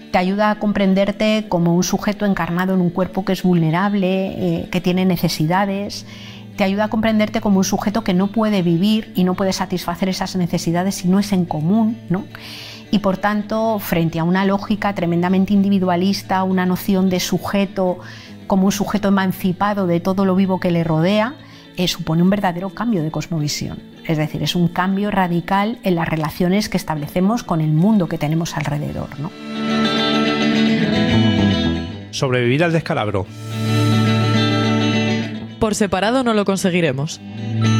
te ayuda a comprenderte como un sujeto encarnado en un cuerpo que es vulnerable, que tiene necesidades. Te ayuda a comprenderte como un sujeto que no puede vivir y no puede satisfacer esas necesidades si no es en común, ¿no? Y por tanto, frente a una lógica tremendamente individualista, una noción de sujeto como un sujeto emancipado de todo lo vivo que le rodea, supone un verdadero cambio de cosmovisión. Es decir, es un cambio radical en las relaciones que establecemos con el mundo que tenemos alrededor, ¿no? Sobrevivir al descalabro. Por separado no lo conseguiremos.